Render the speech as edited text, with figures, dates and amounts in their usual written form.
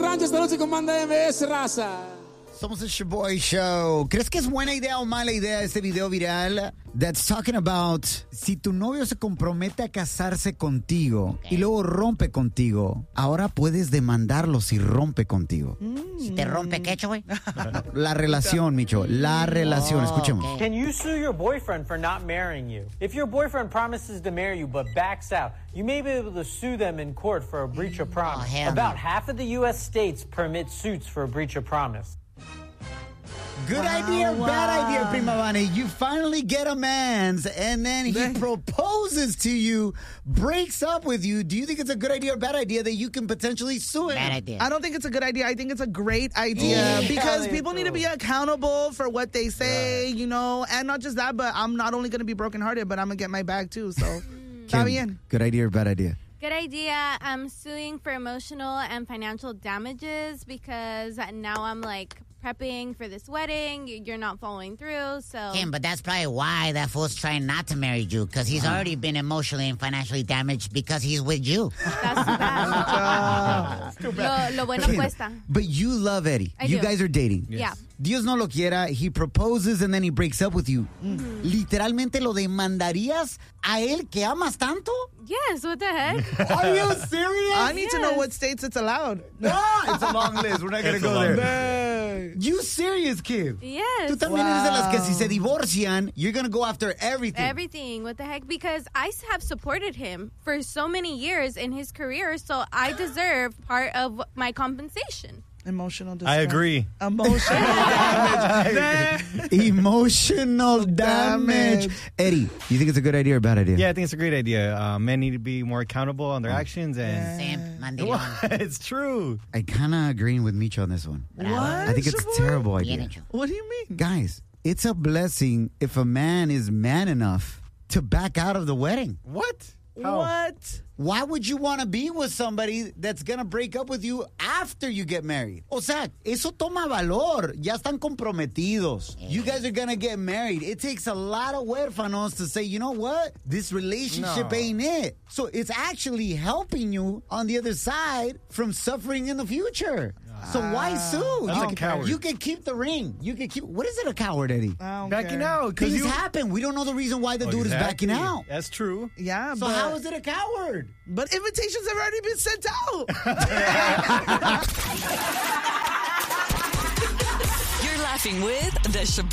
Sánchez, Pelucci con Banda MS, raza. Somos el Shaboy Show. ¿Crees que es buena idea o mala idea este video viral? That's talking about si tu novio se compromete a casarse contigo y luego rompe contigo, ahora puedes demandarlo si rompe contigo. Si te rompe, ¿qué hecho, güey? La relación, Micho. La relación. Escuchemos. Okay. Can you sue your boyfriend for not marrying you? If your boyfriend promises to marry you but backs out, you may be able to sue them in court for a breach of promise. hell About no. half of the U.S. states permit suits for a breach of promise. Good idea, bad idea, Prima Vani. You finally get a man's, and then he proposes to you, breaks up with you. Do you think it's a good idea or bad idea that you can potentially sue him? Bad idea. I don't think it's a good idea. I think it's a great idea because people need to be accountable for what they say, you know, and not just that, but I'm not only going to be brokenhearted, but I'm going to get my bag too. So, está bien. Good idea or bad idea? Good idea. I'm suing for emotional and financial damages because now I'm like prepping for this wedding. You're not following through, so... Kim, but that's probably why that fool's trying not to marry you, because he's already been emotionally and financially damaged because he's with you. That's too bad. Lo bueno cuesta. But you love Eddie. I You do. guys are dating. Yeah. Dios no lo quiera, he proposes and then he breaks up with you. ¿Literalmente lo demandarías a él que amas tanto? Yes, what the heck? Are you serious? I need to know what states it's allowed. No, it's a long list. We're not going to go there. You serious, kid? Yes. Tú también eres de las que si se divorcian, you're going to go after everything. Everything. What the heck? Because I have supported him for so many years in his career, so I deserve part of my compensation. Emotional distress. I agree. Emotional damage. Emotional damage. Eddie, you think it's a good idea or a bad idea? Yeah, I think it's a great idea. Men need to be more accountable on their actions, and Simp, mandilón. it's true. I kind of agreeing with Micho on this one. What? I think it's a terrible idea. Bien hecho. What do you mean? Guys, it's a blessing if a man is man enough to back out of the wedding. What? How? What? Why would you want to be with somebody that's going to break up with you after you get married? O sea, eso toma valor. Ya están comprometidos. You guys are going to get married. It takes a lot of huérfanos to say, you know what? This relationship ain't it. So it's actually helping you on the other side from suffering in the future. So why sue? That's a coward. You can keep the ring. You can keep... What is it, a coward, Eddie? I don't Backing care. out. Things happen. We don't know the reason why the dude is backing out. That's true. Yeah, So but, how is it a coward? but invitations have already been sent out. You're laughing with the